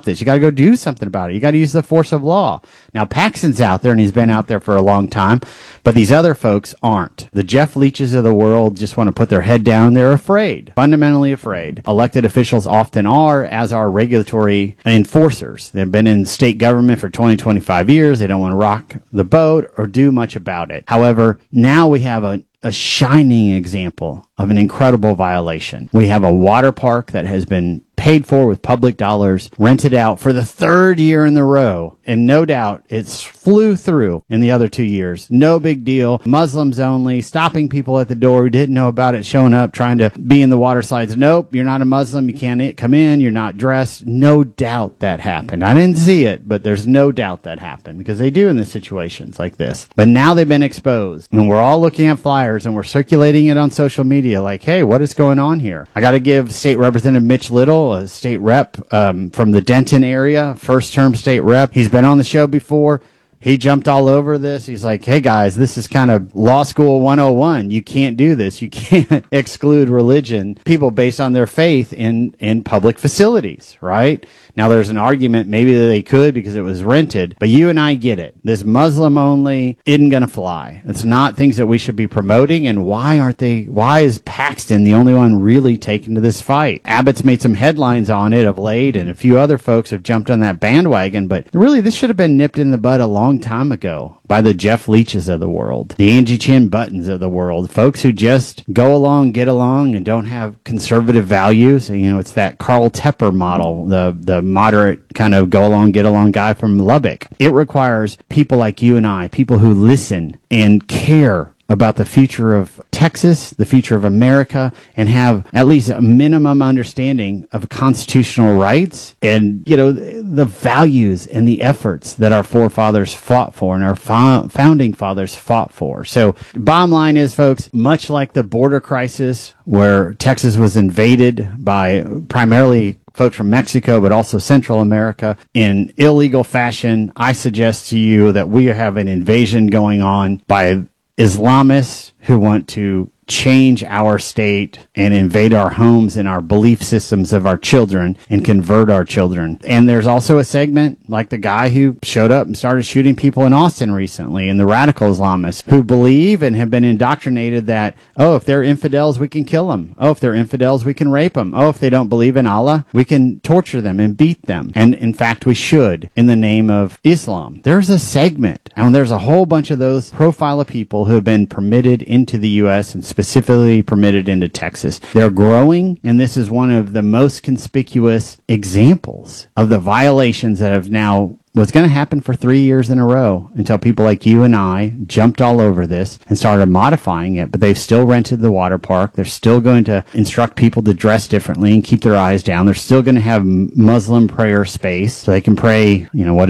stop this. You got to go do something about it. You got to use the force of law. Now, Paxton's out there, and he's been out there for a long time, but these other folks aren't. The Jeff Leaches of the world just want to put their head down. They're afraid, fundamentally afraid. Elected officials often are, as are regulatory enforcers. They've been in state government for 20, 25 years. They don't want to rock the boat or do much about it. However, now we have a shining example of an incredible violation. We have a water park that has been paid for with public dollars, rented out for the third year in a row. And no doubt it's flew through in the other 2 years. No big deal. Muslims only, stopping people at the door who didn't know about it, showing up, trying to be in the water slides. Nope, you're not a Muslim. You can't come in. You're not dressed. No doubt that happened. I didn't see it, but there's no doubt that happened because they do in the situations like this. But now they've been exposed and we're all looking at flyers and we're circulating it on social media like, hey, what is going on here? I got to give State Representative Mitch Little, a state rep from the Denton area, first term state rep. He's been on the show before. He jumped all over this. He's like, hey, guys, this is kind of law school 101. You can't do this. You can't exclude religion, people based on their faith in public facilities, right? Now, there's an argument maybe that they could because it was rented, but you and I get it. This Muslim only isn't going to fly. It's not things that we should be promoting. And why is Paxton the only one really taking to this fight? Abbott's made some headlines on it of late, and a few other folks have jumped on that bandwagon, but really this should have been nipped in the bud a long time ago by the Jeff Leaches of the world, the Angie Chin Buttons of the world, folks who just go along, get along, and don't have conservative values. You know, it's that Carl Tepper model, the moderate kind of go along, get along guy from Lubbock. It requires people like you and I, people who listen and care about the future of Texas, the future of America, and have at least a minimum understanding of constitutional rights and, you know, the values and the efforts that our forefathers fought for and our founding fathers fought for. So bottom line is, folks, much like the border crisis where Texas was invaded by primarily folks from Mexico, but also Central America in illegal fashion, I suggest to you that we have an invasion going on by Islamists who want to change our state and invade our homes and our belief systems of our children and convert our children. And there's also a segment like the guy who showed up and started shooting people in Austin recently, and the radical Islamists who believe and have been indoctrinated that, oh, if they're infidels, we can kill them. Oh, if they're infidels, we can rape them. Oh, if they don't believe in Allah, we can torture them and beat them. And in fact, we should in the name of Islam. There's a segment, and there's a whole bunch of those profile of people who have been permitted into the U.S. and specifically permitted into Texas. They're growing, and this is one of the most conspicuous examples of the violations that have now was going to happen for 3 years in a row until people like you and I jumped all over this and started modifying it, but they've still rented the water park. They're still going to instruct people to dress differently and keep their eyes down. They're still going to have Muslim prayer space so they can pray,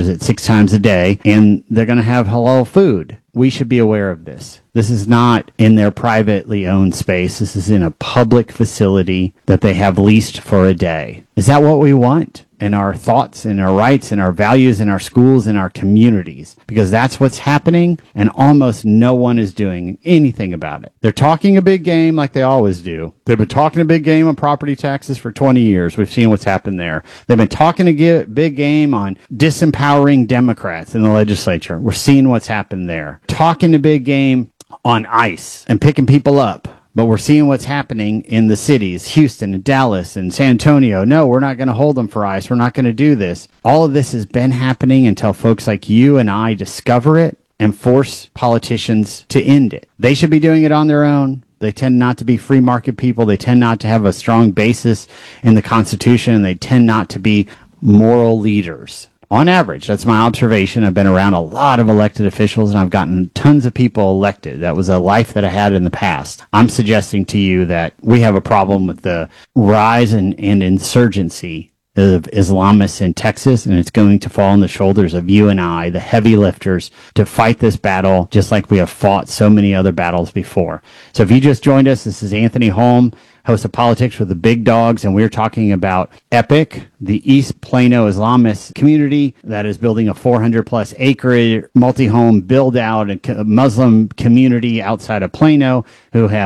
6 times a day, and they're going to have halal food. We should be aware of this. This is not in their privately owned space. This is in a public facility that they have leased for a day. Is that what we want? In our thoughts and our rights and our values in our schools and our communities? Because that's what's happening, and almost no one is doing anything about it. They're talking a big game like they always do. They've been talking a big game on property taxes for 20 years. We've seen what's happened there. They've been talking a big game on disempowering Democrats in the legislature. We're seeing what's happened there. Talking a big game on ICE and picking people up. But we're seeing what's happening in the cities, Houston and Dallas and San Antonio. No, we're not going to hold them for ICE. We're not going to do this. All of this has been happening until folks like you and I discover it and force politicians to end it. They should be doing it on their own. They tend not to be free market people. They tend not to have a strong basis in the Constitution, and they tend not to be moral leaders. On average, that's my observation. I've been around a lot of elected officials, and I've gotten tons of people elected. That was a life that I had in the past. I'm suggesting to you that we have a problem with the rise and insurgency of Islamists in Texas, and it's going to fall on the shoulders of you and I, the heavy lifters, to fight this battle just like we have fought so many other battles before. So if you just joined us, this is Anthony Holm, host of Politics with the Big Dogs, and we're talking about EPIC, the East Plano Islamist community that is building a 400-plus acre multi-home build-out and Muslim community outside of Plano who have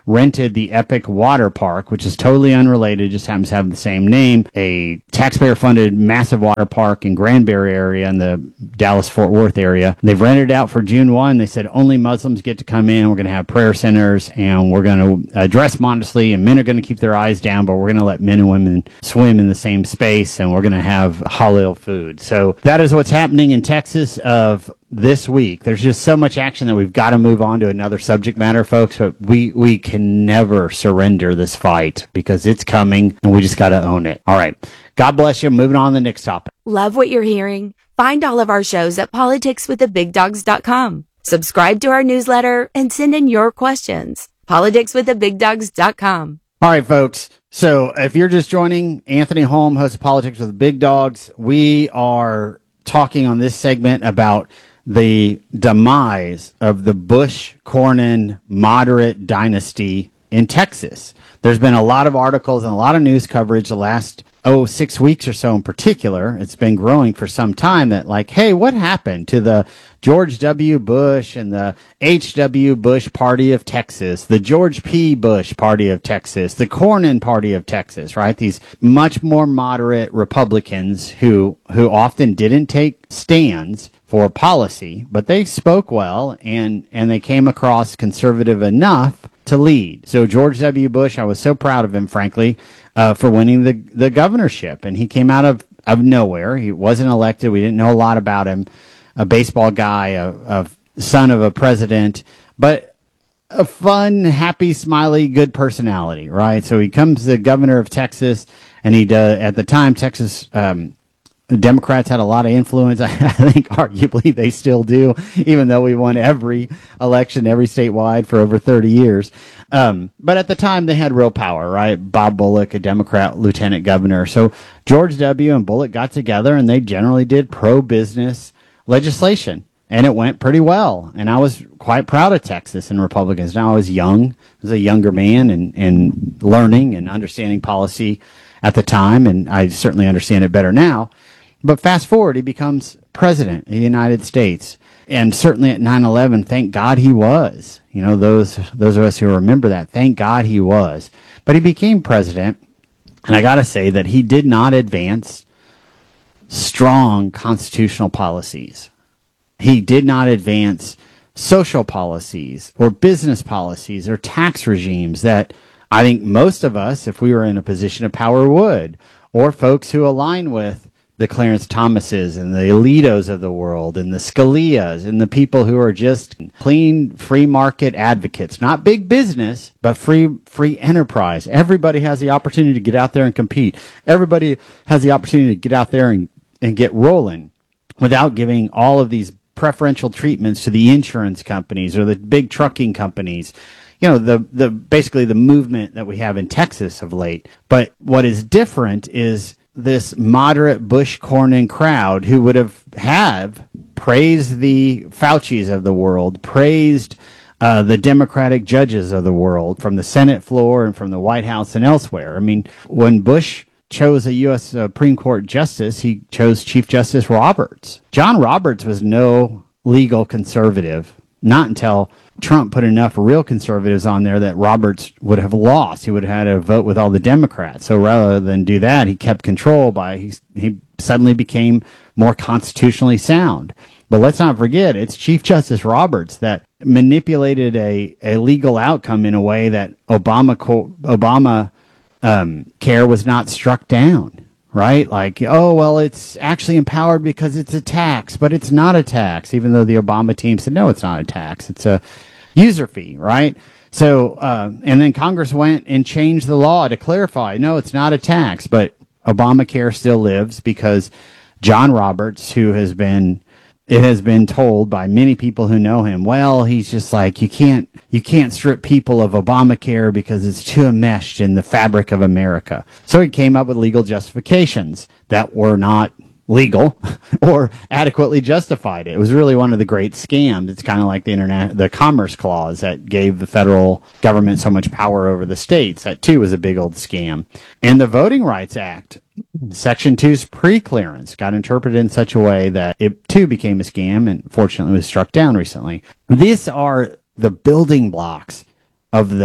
rented the Epic Water Park, which is totally unrelated, just happens to have the same name, a taxpayer-funded massive water park in Granbury area in the Dallas-Fort Worth area. They've rented it out for June 1. They said only Muslims get to come in. We're going to have prayer centers, and we're going to dress modestly, and men are going to keep their eyes down, but we're going to let men and women swim in the same space, and we're going to have halal food. So that is what's happening in Texas of this week. There's just so much action that we've got to move on to another subject matter, folks. But we can never surrender this fight because it's coming, and we just got to own it. All right. God bless you. Moving on to the next topic. Love what you're hearing? Find all of our shows at politicswiththebigdogs.com. Subscribe to our newsletter and send in your questions. politicswiththebigdogs.com. All right, folks. So if you're just joining, Anthony Holm, host of Politics with the Big Dogs, we are talking on this segment about the demise of the Bush-Cornyn moderate dynasty in Texas. There's been a lot of articles and a lot of news coverage the last 6 weeks or so in particular. It's been growing for some time that like, hey, what happened to the George W. Bush and the H.W. Bush Party of Texas, the George P. Bush Party of Texas, the Cornyn Party of Texas, right? These much more moderate Republicans who often didn't take stands for policy, but they spoke well and they came across conservative enough to lead. So George W. Bush, I was so proud of him, frankly, for winning the governorship. And he came out of nowhere. He wasn't elected. We didn't know a lot about him. A baseball guy, a son of a president, but a fun, happy, smiley, good personality, right? So he comes the governor of Texas, and he does, at the time, Texas the Democrats had a lot of influence. I think arguably they still do, even though we won every election, every statewide for over 30 years. But at the time they had real power, right? Bob Bullock, a Democrat lieutenant governor. So George W. and Bullock got together and they generally did pro-business legislation. And it went pretty well. And I was quite proud of Texas and Republicans. Now I was young, I was a younger man and learning and understanding policy at the time. And I certainly understand it better now. But fast forward, he becomes president of the United States. And certainly at 9/11, thank God he was. You know, those of us who remember that, thank God he was. But he became president. And I got to say that he did not advance strong constitutional policies. He did not advance social policies or business policies or tax regimes that I think most of us, if we were in a position of power, would, or folks who align with the Clarence Thomases and the Alitos of the world and the Scalias and the people who are just clean free market advocates, not big business, but free enterprise. Everybody has the opportunity to get out there and compete. Everybody has the opportunity to get out there and get rolling without giving all of these preferential treatments to the insurance companies or the big trucking companies. You know, the basically the movement that we have in Texas of late. But what is different is this moderate Bush-Cornyn crowd who would have praised the Faucis of the world, praised the Democratic judges of the world from the Senate floor and from the White House and elsewhere. I mean, when Bush chose a U.S. Supreme Court justice, he chose Chief Justice Roberts. John Roberts was no legal conservative, not until Trump put enough real conservatives on there that Roberts would have lost. He would have had to vote with all the Democrats. So rather than do that, he kept control he suddenly became more constitutionally sound. But let's not forget, it's Chief Justice Roberts that manipulated a legal outcome in a way that Obama care was not struck down. Right? Like, oh, well, it's actually empowered because it's a tax, but it's not a tax, even though the Obama team said, no, it's not a tax. It's a user fee, right? So, and then Congress went and changed the law to clarify, no, it's not a tax, but Obamacare still lives because John Roberts, it has been told by many people who know him, well, he's just like, you can't strip people of Obamacare because it's too enmeshed in the fabric of America. So he came up with legal justifications that were not legal or adequately justified. It was really one of the great scams. It's kind of like the Commerce Clause that gave the federal government so much power over the states. That too was a big old scam. And the Voting Rights Act, Section 2's pre-clearance, got interpreted in such a way that it too became a scam and fortunately was struck down recently. These are the building blocks of the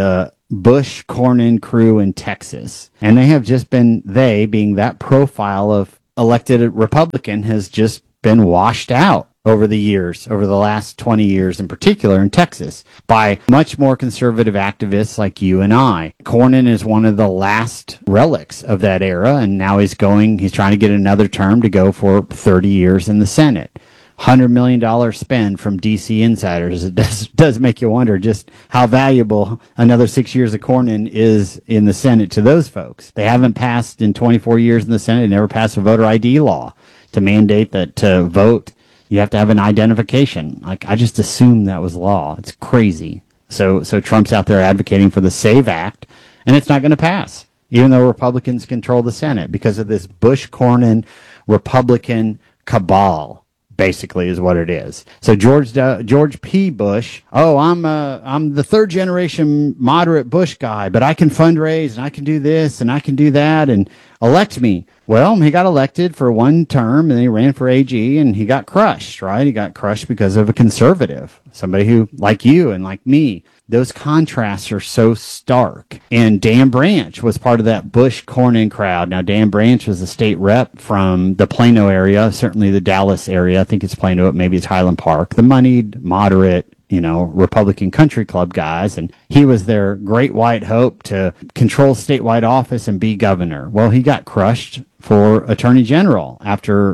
Bush Cornyn crew in Texas. And they have just been, they being that profile of elected Republican, has just been washed out over the years, over the last 20 years in particular in Texas, by much more conservative activists like you and I. Cornyn is one of the last relics of that era, and now he's trying to get another term to go for 30 years in the Senate. $100 million spend from DC insiders. It does make you wonder just how valuable another 6 years of Cornyn is in the Senate to those folks. They haven't passed in 24 years in the Senate. They never passed a voter ID law to mandate that to vote you have to have an identification. Like, I just assumed that was law. It's crazy. So Trump's out there advocating for the SAVE Act, and it's not going to pass, even though Republicans control the Senate, because of this Bush-Cornyn Republican cabal. Basically, is what it is. So George P. Bush. Oh, I'm the third generation moderate Bush guy, but I can fundraise and I can do this and I can do that and elect me. Well, he got elected for one term and then he ran for AG and he got crushed, right? He got crushed because of a conservative, somebody who, like you and like me, those contrasts are so stark. And Dan Branch was part of that Bush-Cornyn crowd. Now, Dan Branch was a state rep from the Plano area, certainly the Dallas area. I think it's Plano, maybe it's Highland Park. The moneyed, moderate, Republican country club guys. And he was their great white hope to control statewide office and be governor. Well, he got crushed for attorney general after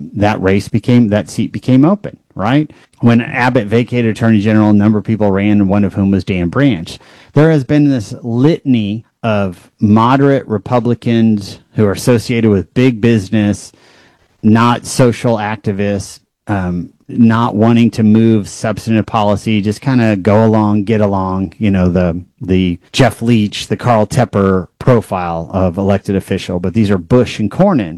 that seat became open, right? When Abbott vacated attorney general, a number of people ran, one of whom was Dan Branch. There has been this litany of moderate Republicans who are associated with big business, not social activists, not wanting to move substantive policy, just kind of go along, get along, the Jeff Leach, the Carl Tepper profile of elected official. But these are Bush and Cornyn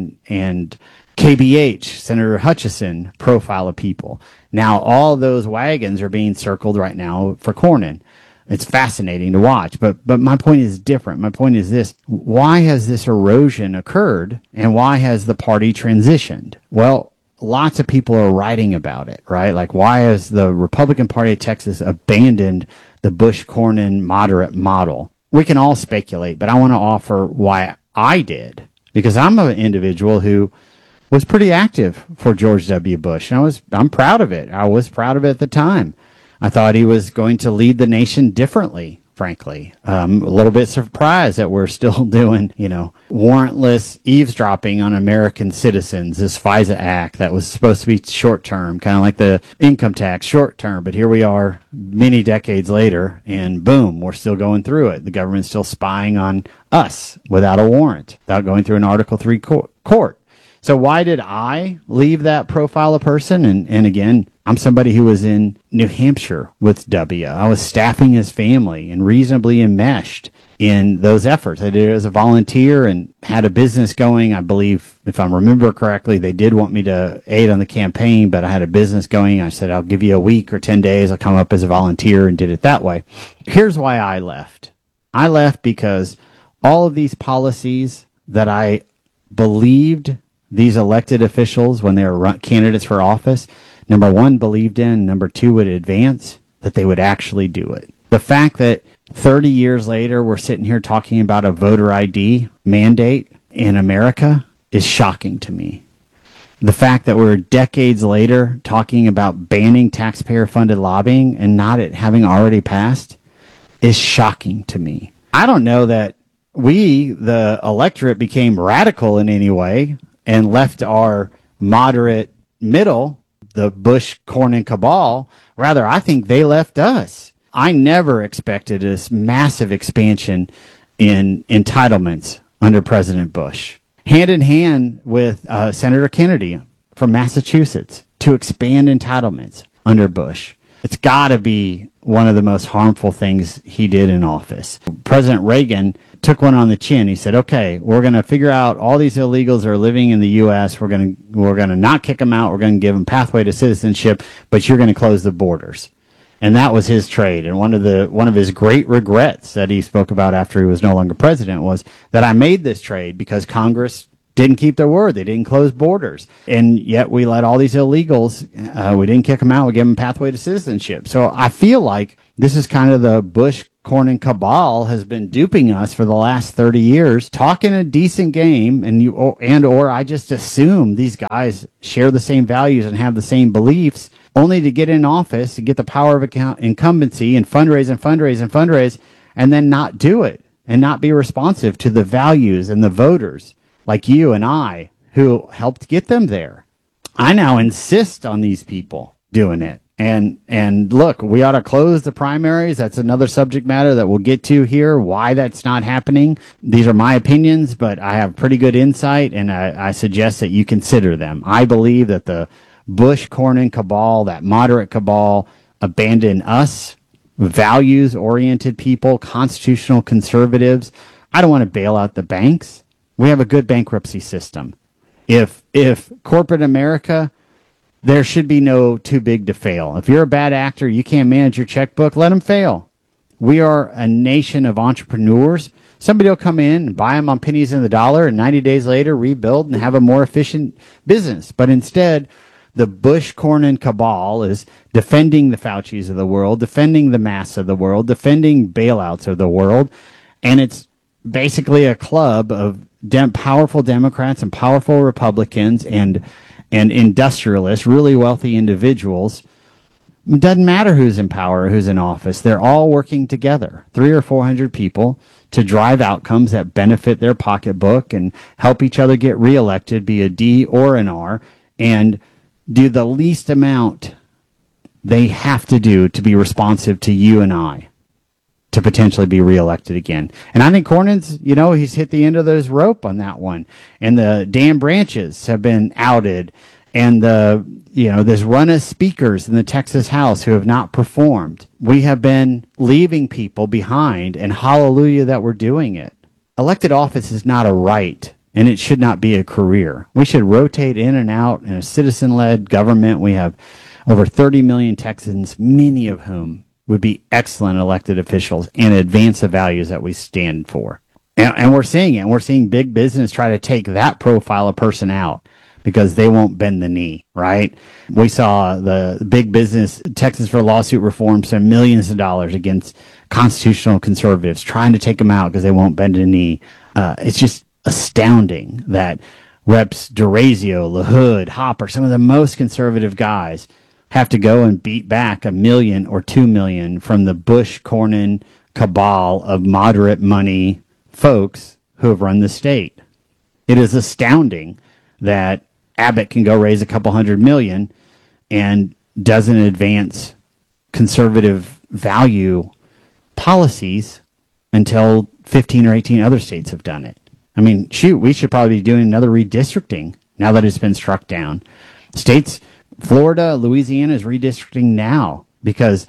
and KBH, Senator Hutchison profile of people. Now, all those wagons are being circled right now for Cornyn. It's fascinating to watch, but my point is different. My point is this: why has this erosion occurred, and why has the party transitioned? Well, lots of people are writing about it, right? Like, why has the Republican Party of Texas abandoned the Bush-Cornyn moderate model? We can all speculate, but I want to offer why I did, because I'm an individual who was pretty active for George W. Bush. And I'm proud of it. I was proud of it at the time. I thought he was going to lead the nation differently, frankly. A little bit surprised that we're still doing, warrantless eavesdropping on American citizens, this FISA Act that was supposed to be short term, kind of like the income tax, short term. But here we are many decades later, and boom, we're still going through it. The government's still spying on us without a warrant, without going through an Article 3 court. So why did I leave that profile of person? And again, I'm somebody who was in New Hampshire with W. I was staffing his family and reasonably enmeshed in those efforts. I did it as a volunteer and had a business going. I believe, if I remember correctly, they did want me to aid on the campaign, but I had a business going. I said, I'll give you a week or 10 days. I'll come up as a volunteer, and did it that way. Here's why I left. I left because all of these policies that I believed these elected officials, when they were candidates for office, number one, believed in, number two, would advance, that they would actually do it. The fact that 30 years later, we're sitting here talking about a voter ID mandate in America is shocking to me. The fact that we're decades later talking about banning taxpayer-funded lobbying and not it having already passed is shocking to me. I don't know that we, the electorate, became radical in any way and left our moderate middle, the Bush-Cornyn cabal. Rather, I think they left us. I never expected this massive expansion in entitlements under President Bush. Hand in hand with Senator Kennedy from Massachusetts to expand entitlements under Bush. It's got to be one of the most harmful things he did in office. President Reagan took one on the chin. He said, okay, we're going to figure out all these illegals that are living in the U.S. We're going to not kick them out. We're going to give them pathway to citizenship, but you're going to close the borders. And that was his trade. And one of his great regrets that he spoke about after he was no longer president was that I made this trade because Congress didn't keep their word. They didn't close borders. And yet we let all these illegals, we didn't kick them out. We gave them pathway to citizenship. So I feel like this is kind of the Bush Cornyn cabal has been duping us for the last 30 years, talking a decent game, or I just assume these guys share the same values and have the same beliefs, only to get in office and get the power of incumbency and fundraise, and then not do it and not be responsive to the values and the voters like you and I who helped get them there. I now insist on these people doing it. And look, we ought to close the primaries. That's another subject matter that we'll get to here, why that's not happening. These are my opinions, but I have pretty good insight, and I suggest that you consider them. I believe that the Bush-Cornyn cabal, that moderate cabal, abandon us, values-oriented people, constitutional conservatives. I don't want to bail out the banks. We have a good bankruptcy system. If corporate America, there should be no too big to fail. If you're a bad actor, you can't manage your checkbook, let them fail. We are a nation of entrepreneurs. Somebody will come in and buy them on pennies in the dollar and 90 days later rebuild and have a more efficient business. But instead, the Bush-Cornyn cabal is defending the Faucis of the world, defending the masks of the world, defending bailouts of the world. And it's basically a club of powerful Democrats and powerful Republicans and industrialists, really wealthy individuals. It doesn't matter who's in power or who's in office. They're all working together, 300 or 400 people, to drive outcomes that benefit their pocketbook and help each other get reelected, be a D or an R, and do the least amount they have to do to be responsive to you and I to potentially be reelected again. And I think Cornyn's, he's hit the end of his rope on that one. And the Dan Branches have been outed. And there's run of speakers in the Texas House who have not performed. We have been leaving people behind, and hallelujah that we're doing it. Elected office is not a right, and it should not be a career. We should rotate in and out in a citizen-led government. We have over 30 million Texans, many of whom would be excellent elected officials and advance the values that we stand for. And we're seeing it. We're seeing big business try to take that profile of person out because they won't bend the knee, right? We saw the big business, Texans for Lawsuit Reform, spend millions of dollars against constitutional conservatives, trying to take them out because they won't bend a knee. It's just astounding that Reps DeRazio, LaHood, Hopper, some of the most conservative guys have to go and beat back $1 million or $2 million from the Bush-Cornyn cabal of moderate money folks who have run the state. It is astounding that Abbott can go raise a couple $100 million and doesn't advance conservative value policies until 15 or 18 other states have done it. I mean, shoot, we should probably be doing another redistricting now that it's been struck down. States, Florida, Louisiana is redistricting now because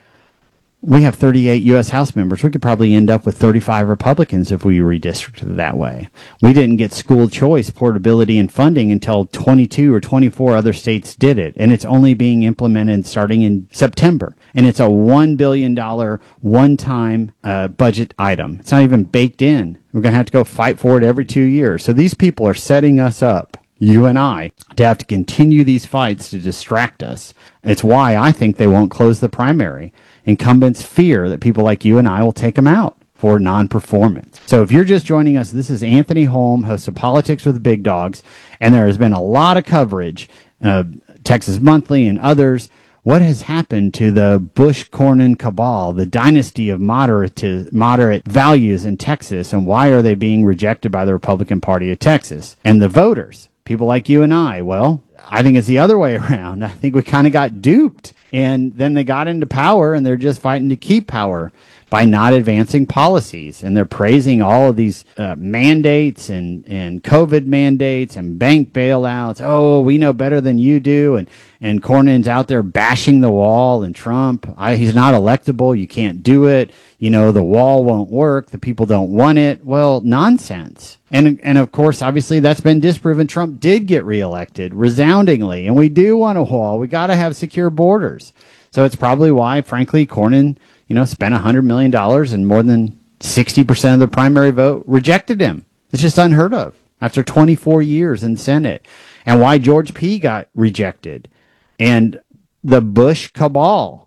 we have 38 U.S. House members. We could probably end up with 35 Republicans if we redistricted that way. We didn't get school choice, portability, and funding until 22 or 24 other states did it. And it's only being implemented starting in September. And it's a $1 billion one-time budget item. It's not even baked in. We're going to have to go fight for it every 2 years. So these people are setting us up, you and I, to have to continue these fights to distract us. It's why I think they won't close the primary. Incumbents fear that people like you and I will take them out for non-performance. So if you're just joining us, this is Anthony Holm, host of Politics with the Big Dogs, and there has been a lot of coverage, Texas Monthly and others. What has happened to the Bush-Cornyn cabal, the dynasty of moderate values in Texas, and why are they being rejected by the Republican Party of Texas? And the voters, people like you and I, well, I think it's the other way around. I think we kind of got duped. And then they got into power, and they're just fighting to keep power by not advancing policies. And they're praising all of these mandates and COVID mandates and bank bailouts. Oh, we know better than you do. And Cornyn's out there bashing the wall and Trump. He's not electable. You can't do it. The wall won't work. The people don't want it. Well, nonsense. And of course, obviously, that's been disproven. Trump did get reelected resoundingly. And we do want a wall. We got to have secure borders. So it's probably why, frankly, Cornyn, spent $100 million and more than 60% of the primary vote rejected him. It's just unheard of after 24 years in Senate. And why George P. got rejected. And the Bush cabal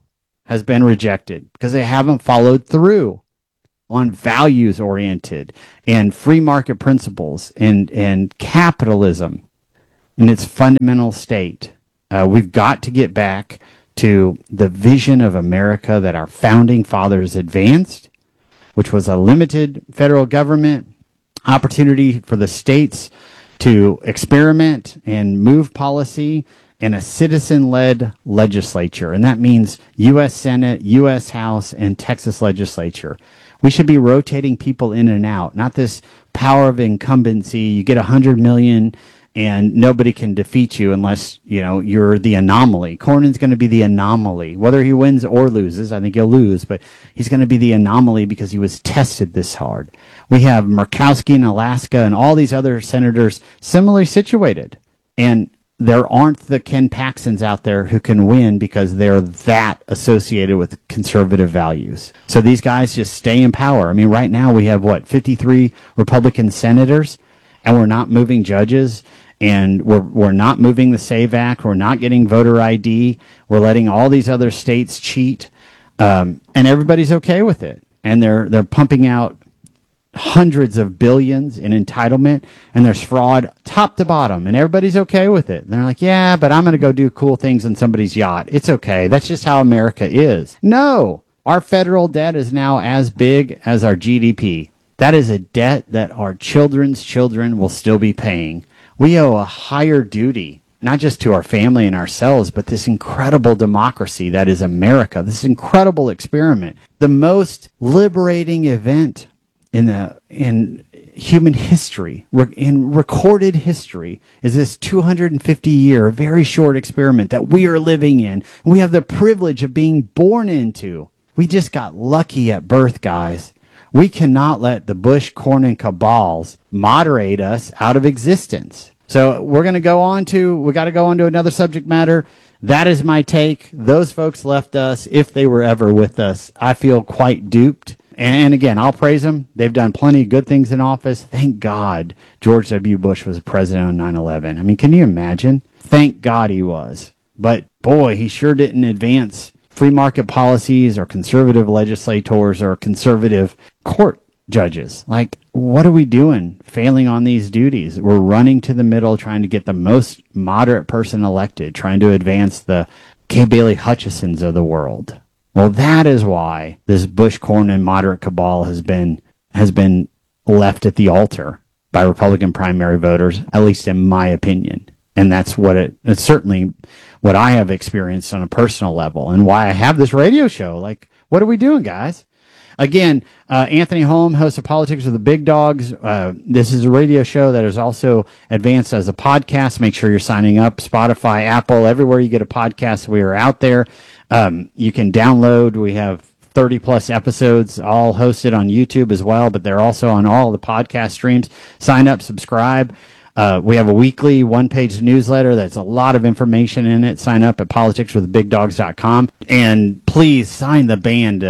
has been rejected because they haven't followed through on values oriented and free market principles and capitalism in its fundamental state. We've got to get back to the vision of America that our founding fathers advanced, which was a limited federal government, opportunity for the states to experiment and move policy, and a citizen-led legislature. And that means U.S. Senate, U.S. House, and Texas legislature. We should be rotating people in and out, not this power of incumbency. You get 100 million and nobody can defeat you unless, you're the anomaly. Cornyn's going to be the anomaly. Whether he wins or loses, I think he'll lose, but he's going to be the anomaly because he was tested this hard. We have Murkowski in Alaska and all these other senators similarly situated. And there aren't the Ken Paxtons out there who can win because they're that associated with conservative values. So these guys just stay in power. I mean, right now we have 53 Republican senators, and we're not moving judges, and we're not moving the SAVE Act. We're not getting voter ID. We're letting all these other states cheat, and everybody's okay with it. And they're pumping out hundreds of billions in entitlement, and there's fraud top to bottom, and everybody's okay with it. And they're like, yeah, but I'm going to go do cool things on somebody's yacht. It's okay. That's just how America is. No, our federal debt is now as big as our GDP. That is a debt that our children's children will still be paying. We owe a higher duty, not just to our family and ourselves, but this incredible democracy that is America, this incredible experiment, the most liberating event in human history, in recorded history, is this 250-year, very short experiment that we are living in. We have the privilege of being born into. We just got lucky at birth, guys. We cannot let the Bush, Cornyn cabals moderate us out of existence. So we got to go on to another subject matter. That is my take. Those folks left us, if they were ever with us. I feel quite duped. And again, I'll praise them. They've done plenty of good things in office. Thank God George W. Bush was president on 9/11. I mean, can you imagine? Thank God he was. But boy, he sure didn't advance free market policies or conservative legislators or conservative court judges. Like, what are we doing failing on these duties? We're running to the middle, trying to get the most moderate person elected, trying to advance the Kay Bailey Hutchisons of the world. Well, that is why this Bush-Cornyn moderate cabal has been left at the altar by Republican primary voters, at least in my opinion. And that's it's certainly what I have experienced on a personal level, and why I have this radio show. Like, what are we doing, guys? Again, Anthony Holm, host of Politics with the Big Dogs. This is a radio show that is also advanced as a podcast. Make sure you're signing up. Spotify, Apple, everywhere you get a podcast, we are out there. You can download. We have 30 plus episodes, all hosted on YouTube as well, but they're also on all the podcast streams. Sign up, subscribe. We have a weekly one-page newsletter that's a lot of information in it. Sign up at politicswiththebigdogs.com. And please sign the ban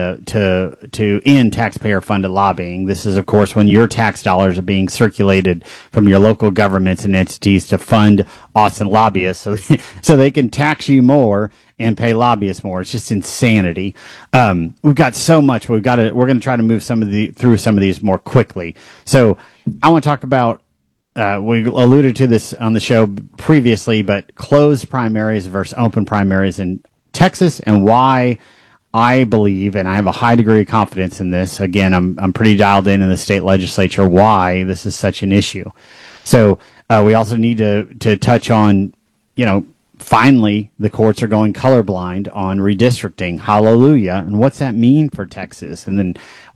to end taxpayer-funded lobbying. This is, of course, when your tax dollars are being circulated from your local governments and entities to fund Austin lobbyists so they can tax you more and pay lobbyists more. It's just insanity. We've got so much. We're going to try to move through some of these more quickly. So I want to talk about, we alluded to this on the show previously, but closed primaries versus open primaries in Texas, and why I believe, and I have a high degree of confidence in this. Again, I'm pretty dialed in the state legislature, why this is such an issue. So we also need to touch on, finally, the courts are going colorblind on redistricting. Hallelujah. And what's that mean for Texas? And then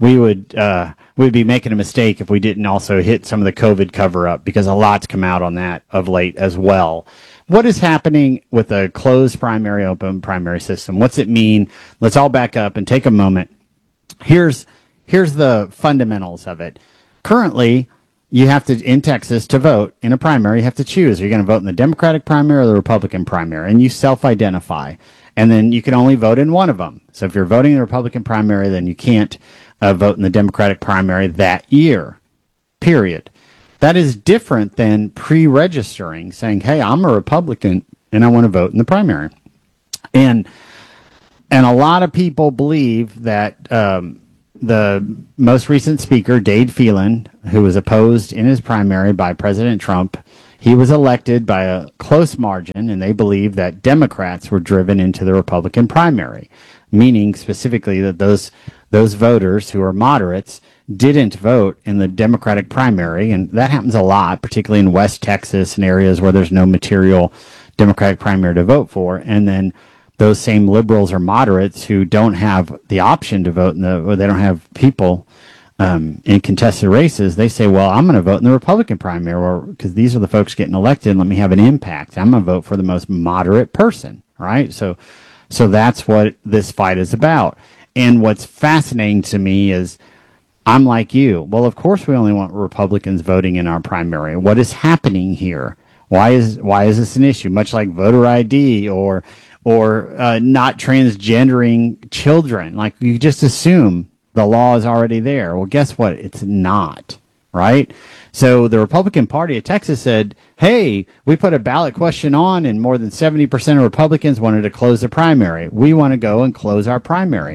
we'd be making a mistake if we didn't also hit some of the COVID cover up, because a lot's come out on that of late as well. What is happening with a closed primary, open primary system? What's it mean? Let's all back up and take a moment. Here's the fundamentals of it. Currently, you have to, in Texas, to vote in a primary, you have to choose. Are you going to vote in the Democratic primary or the Republican primary? And you self-identify. And then you can only vote in one of them. So if you're voting in the Republican primary, then you can't vote in the Democratic primary that year, period. That is different than pre-registering, saying, hey, I'm a Republican and I want to vote in the primary. And And a lot of people believe that the most recent speaker, Dade Phelan, who was opposed in his primary by President Trump, he was elected by a close margin, and they believe that Democrats were driven into the Republican primary, meaning specifically that those voters who are moderates didn't vote in the Democratic primary, and that happens a lot, particularly in West Texas and areas where there's no material Democratic primary to vote for, and then those same liberals or moderates who don't have the option to vote or they don't have people in contested races, they say, well, I'm going to vote in the Republican primary because these are the folks getting elected. Let me have an impact. I'm going to vote for the most moderate person, right? So that's what this fight is about. And what's fascinating to me is I'm like you. Well, of course, we only want Republicans voting in our primary. What is happening here? Why is this an issue? Much like voter ID or not transgendering children. Like you just assume the law is already there. Well, guess what? It's not, right? So the Republican Party of Texas said, hey, we put a ballot question on and more than 70% of Republicans wanted to close the primary. We want to go and close our primary.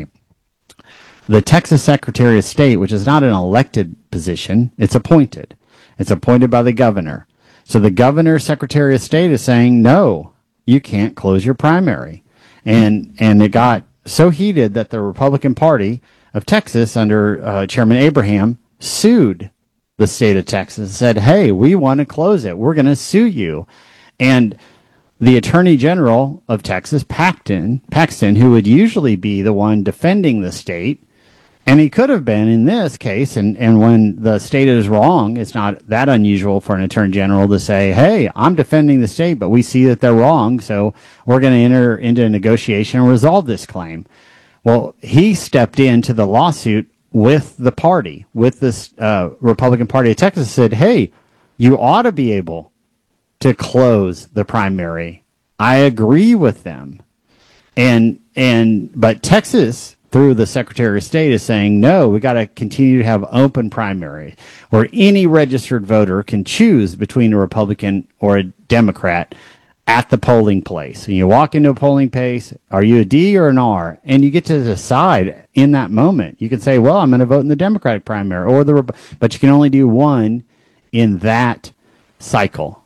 The Texas Secretary of State, which is not an elected position, it's appointed. It's appointed by the governor. So the governor, Secretary of State is saying, no, you can't close your primary. And it got so heated that the Republican Party of Texas under Chairman Abraham sued the state of Texas and said, hey, we want to close it. We're going to sue you. And the Attorney General of Texas, Paxton, who would usually be the one defending the state, and he could have been in this case, and when the state is wrong, it's not that unusual for an attorney general to say, hey, I'm defending the state, but we see that they're wrong, so we're going to enter into a negotiation and resolve this claim. Well, he stepped into the lawsuit with the party, with this Republican Party of Texas, said, hey, you ought to be able to close the primary. I agree with them. But Texas, through the Secretary of State, is saying, no, we got to continue to have open primary where any registered voter can choose between a Republican or a Democrat at the polling place. And you walk into a polling place, are you a D or an R? And you get to decide in that moment. You can say, well, I'm going to vote in the Democratic primary but you can only do one in that cycle.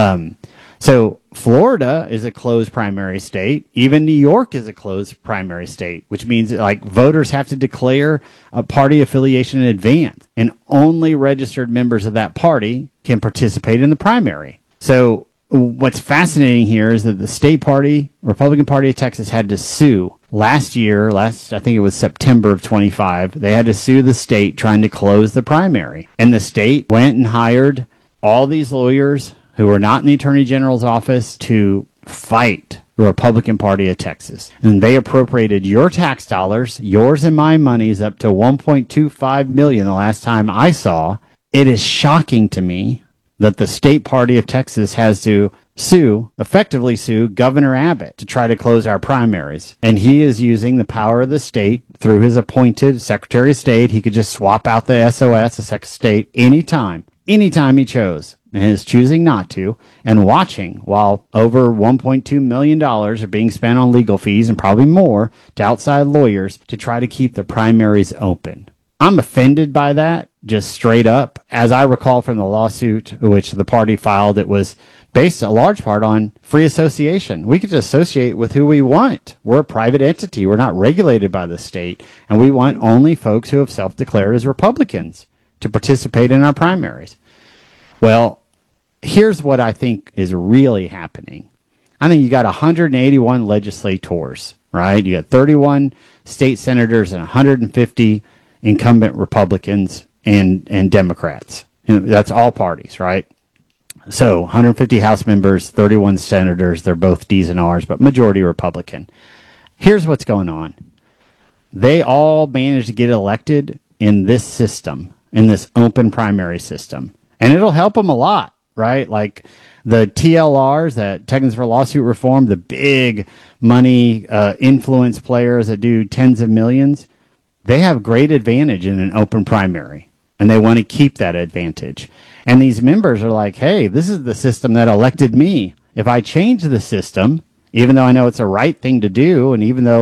So Florida is a closed primary state. Even New York is a closed primary state, which means like voters have to declare a party affiliation in advance, and only registered members of that party can participate in the primary. So what's fascinating here is that the state party, Republican Party of Texas, had to sue last year, I think it was September of 25, they had to sue the state trying to close the primary. And the state went and hired all these lawyers who were not in the Attorney General's office to fight the Republican Party of Texas. And they appropriated your tax dollars, yours and my monies, up to $1.25 million the last time I saw. It is shocking to me that the state party of Texas has to effectively sue Governor Abbott to try to close our primaries. And he is using the power of the state through his appointed Secretary of State. He could just swap out the SOS, the Secretary of State, anytime he chose. And is choosing not to, and watching while over $1.2 million are being spent on legal fees and probably more to outside lawyers to try to keep the primaries open. I'm offended by that, just straight up. As I recall from the lawsuit which the party filed, it was based a large part on free association. We could associate with who we want. We're a private entity. We're not regulated by the state, and we want only folks who have self-declared as Republicans to participate in our primaries. Well, here's what I think is really happening. I think you got 181 legislators, right? You got 31 state senators and 150 incumbent Republicans and Democrats. And that's all parties, right? So 150 House members, 31 senators. They're both D's and R's, but majority Republican. Here's what's going on. They all managed to get elected in this system, in this open primary system. And it'll help them a lot. Right? Like the TLRs, that Texans for Lawsuit Reform, the big money influence players that do tens of millions, they have great advantage in an open primary, and they want to keep that advantage. And these members are like, hey, this is the system that elected me. If I change the system, even though I know it's the right thing to do, and even though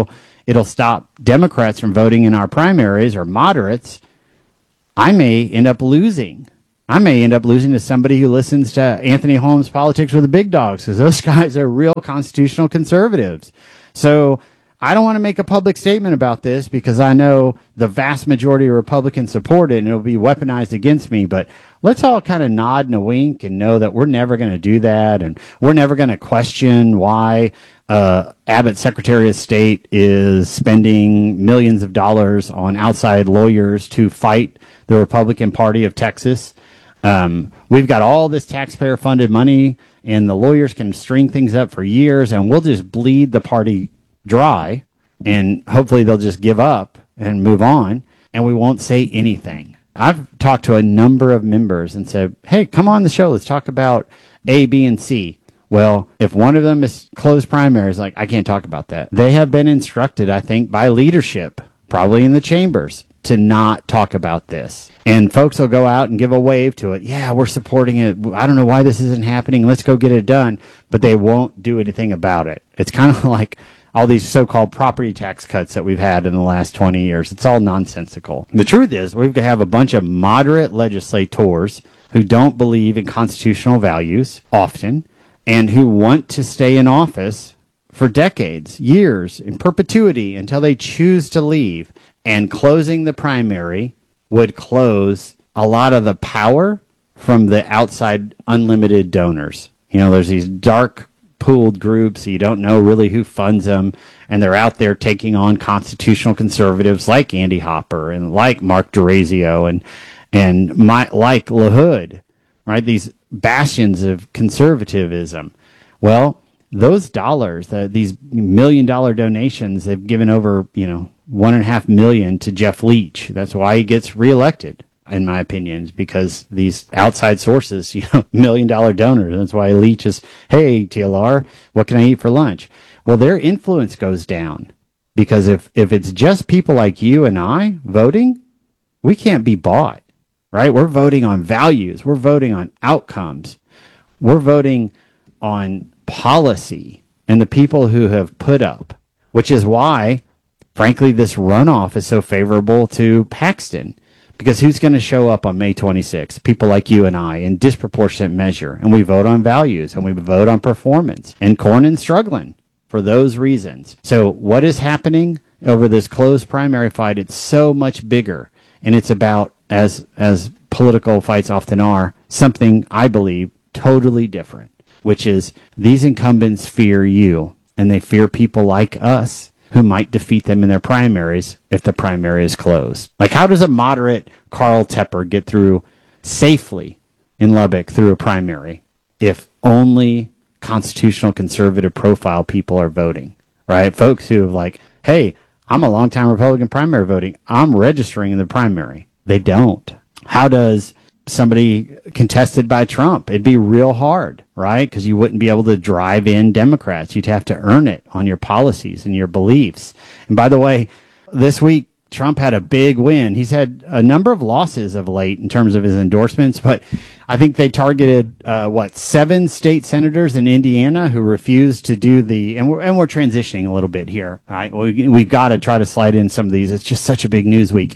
it'll stop Democrats from voting in our primaries or moderates, I may end up losing. I may end up losing to somebody who listens to Anthony Holmes' Politics with the Big Dogs, because those guys are real constitutional conservatives. So I don't want to make a public statement about this because I know the vast majority of Republicans support it and it'll be weaponized against me. But let's all kind of nod and a wink and know that we're never going to do that. And we're never going to question why Abbott's Secretary of State is spending millions of dollars on outside lawyers to fight the Republican Party of Texas. We've got all this taxpayer funded money and the lawyers can string things up for years and we'll just bleed the party dry, and hopefully they'll just give up and move on, and we won't say anything. I've talked to a number of members and said, hey, come on the show, let's talk about A, B, and C. Well, if one of them is closed primaries, like, I can't talk about that. They have been instructed, I think, by leadership, probably in the chambers, to not talk about this. And folks will go out and give a wave to it. Yeah, we're supporting it. I don't know why this isn't happening. Let's go get it done. But they won't do anything about it. It's kind of like all these so-called property tax cuts that we've had in the last 20 years. It's all nonsensical. The truth is, we have a bunch of moderate legislators who don't believe in constitutional values often and who want to stay in office for decades, years, in perpetuity until they choose to leave. And closing the primary would close a lot of the power from the outside unlimited donors. You know, there's these dark pooled groups. You don't know really who funds them, and they're out there taking on constitutional conservatives like Andy Hopper and like Mark DeRazio like LaHood, right? These bastions of conservatism. Well, those dollars, these $1 million donations, they've given over, $1.5 million to Jeff Leach. That's why he gets reelected, in my opinion, because these outside sources, $1 million donors. That's why Leach is, hey, TLR, what can I eat for lunch? Well, their influence goes down because if it's just people like you and I voting, we can't be bought, right? We're voting on values. We're voting on outcomes. We're voting on policy and the people who have put up, which is why, frankly, this runoff is so favorable to Paxton. Because who's going to show up on May 26th? People like you and I in disproportionate measure. And we vote on values and we vote on performance. And Cornyn's struggling for those reasons. So what is happening over this closed primary fight? It's so much bigger. And it's about, as political fights often are, something I believe totally different, which is these incumbents fear you and they fear people like us who might defeat them in their primaries if the primary is closed. Like, how does a moderate Carl Tepper get through safely in Lubbock through a primary if only constitutional conservative profile people are voting, right? Folks who have like, hey, I'm a longtime Republican primary voting. I'm registering in the primary. They don't. How does somebody contested by Trump? It'd be real hard, right? Because you wouldn't be able to drive in Democrats. You'd have to earn it on your policies and your beliefs. And by the way, this week, Trump had a big win. He's had a number of losses of late in terms of his endorsements, but I think they targeted, 7 state senators in Indiana who refused to do and we're transitioning a little bit here. Right? We've got to try to slide in some of these. It's just such a big news week.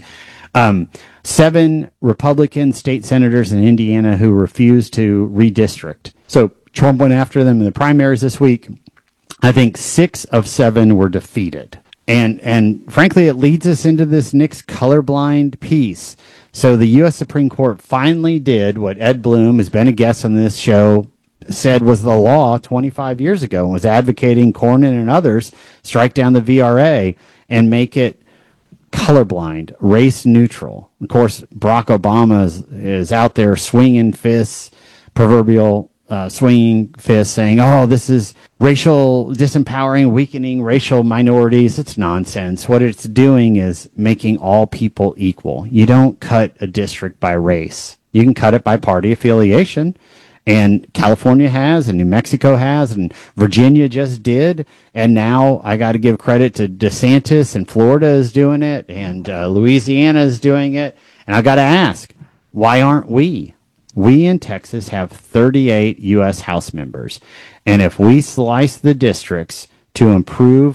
7 Republican state senators in Indiana who refused to redistrict. So Trump went after them in the primaries this week. I think 6 of 7 were defeated. And frankly, it leads us into this next colorblind piece. So the U.S. Supreme Court finally did what Ed Blum has been a guest on this show, said was the law 25 years ago, and was advocating Cornyn and others strike down the VRA and make it colorblind, race neutral. Of course, Barack Obama is out there swinging fists, proverbial swinging fists, saying, oh, this is racial disempowering, weakening racial minorities. It's nonsense. What it's doing is making all people equal. You don't cut a district by race. You can cut it by party affiliation. And California has, and New Mexico has, and Virginia just did. And now I got to give credit to DeSantis, and Florida is doing it, and Louisiana is doing it. And I got to ask, why aren't we? We in Texas have 38 U.S. House members. And if we slice the districts to improve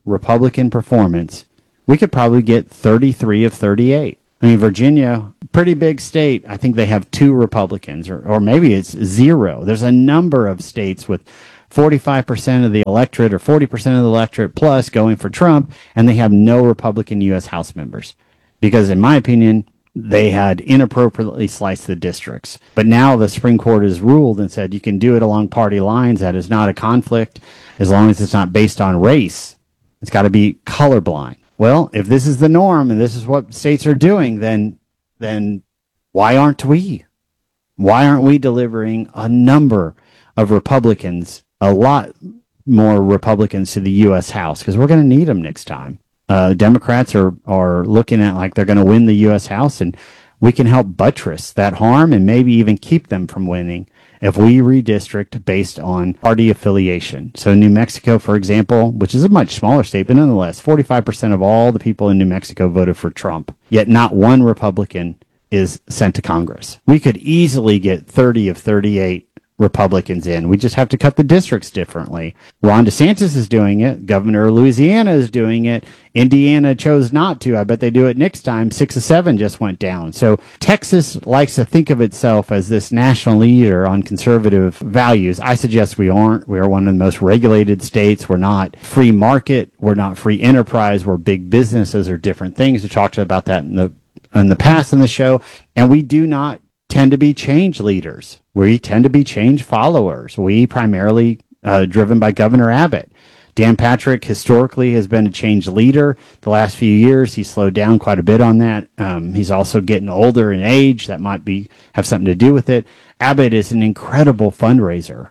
Republican performance, we could probably get 33 of 38. I mean, Virginia, pretty big state. I think they have 2 Republicans, or maybe it's 0. There's a number of states with 45% of the electorate or 40% of the electorate plus going for Trump, and they have no Republican U.S. House members. Because in my opinion, they had inappropriately sliced the districts. But now the Supreme Court has ruled and said you can do it along party lines. That is not a conflict as long as it's not based on race. It's got to be colorblind. Well, if this is the norm and this is what states are doing, then why aren't we? Why aren't we delivering a number of Republicans, a lot more Republicans to the U.S. House? Because we're going to need them next time. Democrats are looking at like they're going to win the U.S. House, and we can help buttress that harm and maybe even keep them from winning if we redistrict based on party affiliation. So New Mexico, for example, which is a much smaller state, but nonetheless, 45% of all the people in New Mexico voted for Trump, yet not one Republican is sent to Congress. We could easily get 30 of 38 Republicans in. We just have to cut the districts differently. Ron DeSantis is doing it. Governor of Louisiana is doing it. Indiana chose not to. I bet they do it next time. 6 of 7 just went down. So Texas likes to think of itself as this national leader on conservative values. I suggest we aren't. We are one of the most regulated states. We're not free market. We're not free enterprise. We're big businesses or different things. We talked about that in the past in the show. And we do not tend to be change leaders. We tend to be change followers. We primarily driven by Governor Abbott. Dan Patrick historically has been a change leader. The last few years, he slowed down quite a bit on that. He's also getting older in age. That might have something to do with it. Abbott is an incredible fundraiser,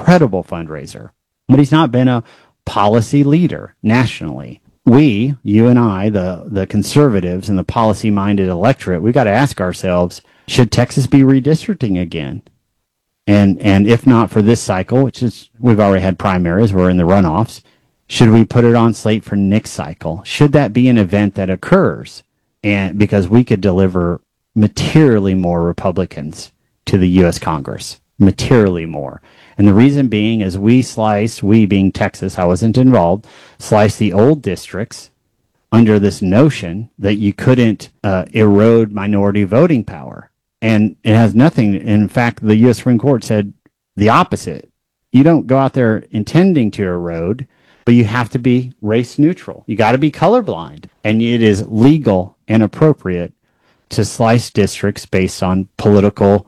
but he's not been a policy leader nationally. We, you and I, the conservatives and the policy-minded electorate, we got to ask ourselves, should Texas be redistricting again? And if not for this cycle, which is, we've already had primaries, we're in the runoffs, should we put it on slate for next cycle? Should that be an event that occurs? And because we could deliver materially more Republicans to the U.S. Congress, materially more. And the reason being is we being Texas, I wasn't involved, sliced the old districts under this notion that you couldn't erode minority voting power. And it has nothing. In fact, the U.S. Supreme Court said the opposite. You don't go out there intending to erode, but you have to be race neutral. You got to be colorblind. And it is legal and appropriate to slice districts based on political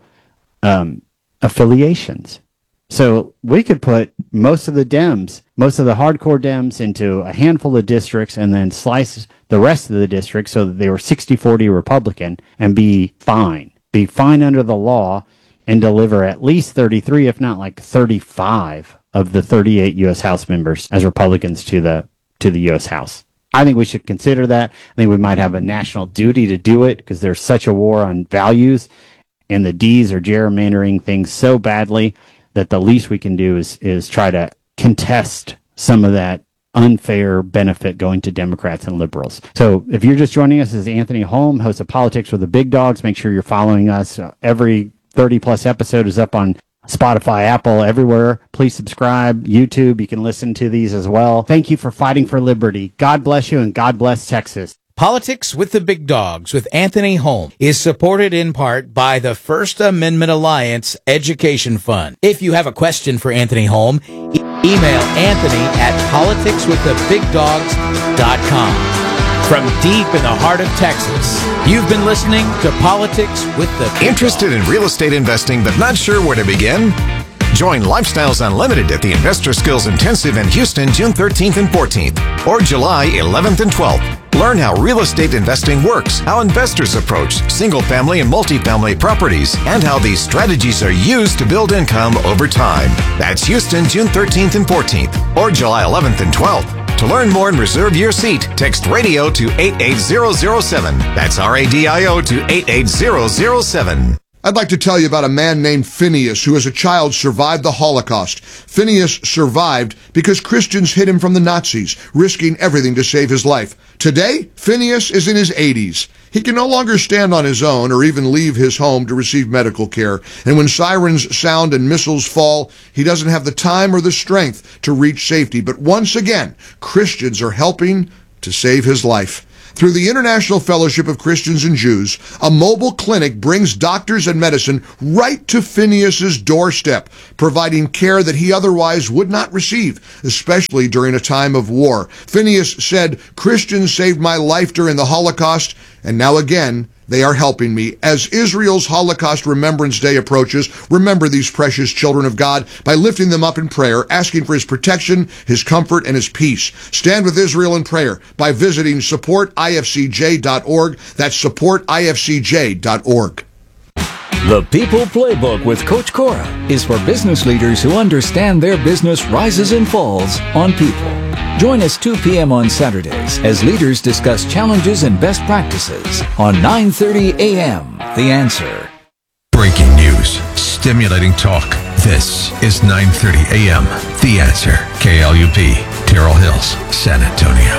affiliations. So we could put most of the hardcore Dems into a handful of districts and then slice the rest of the districts so that they were 60-40 Republican and be fine under the law and deliver at least 33, if not like 35 of the 38 U.S. House members as Republicans to the U.S. House. I think we should consider that. I think we might have a national duty to do it because there's such a war on values and the D's are gerrymandering things so badly that the least we can do is try to contest some of that unfair benefit going to Democrats and liberals. So if you're just joining us, this is Anthony Holm, host of Politics with the Big Dogs. Make sure you're following us. Every 30-plus episode is up on Spotify, Apple, everywhere. Please subscribe. YouTube, you can listen to these as well. Thank you for fighting for liberty. God bless you, and God bless Texas. Politics with the Big Dogs with Anthony Holm is supported in part by the First Amendment Alliance Education Fund. If you have a question for Anthony Holm, email Anthony at politicswiththebigdogs.com. From deep in the heart of Texas, you've been listening to Politics with the Big Interested Dogs. in real estate investing but not sure where to begin? Join Lifestyles Unlimited at the Investor Skills Intensive in Houston, June 13th and 14th, or July 11th and 12th. Learn how real estate investing works, how investors approach single-family and multifamily properties, and how these strategies are used to build income over time. That's Houston, June 13th and 14th, or July 11th and 12th. To learn more and reserve your seat, text radio to 88007. That's RADIO to 88007. I'd like to tell you about a man named Phineas who as a child survived the Holocaust. Phineas survived because Christians hid him from the Nazis, risking everything to save his life. Today, Phineas is in his 80s. He can no longer stand on his own or even leave his home to receive medical care. And when sirens sound and missiles fall, he doesn't have the time or the strength to reach safety. But once again, Christians are helping to save his life. Through the International Fellowship of Christians and Jews, a mobile clinic brings doctors and medicine right to Phineas's doorstep, providing care that he otherwise would not receive, especially during a time of war. Phineas said, "Christians saved my life during the Holocaust, and now again, they are helping me." As Israel's Holocaust Remembrance Day approaches, remember these precious children of God by lifting them up in prayer, asking for his protection, his comfort, and his peace. Stand with Israel in prayer by visiting supportifcj.org. That's supportifcj.org. The People Playbook with Coach Cora is for business leaders who understand their business rises and falls on people. Join us 2 p.m. on Saturdays as leaders discuss challenges and best practices on 9:30 a.m. The Answer. Breaking news, stimulating talk. This is 9:30 a.m. The Answer. KLUP, Terrell Hills, San Antonio.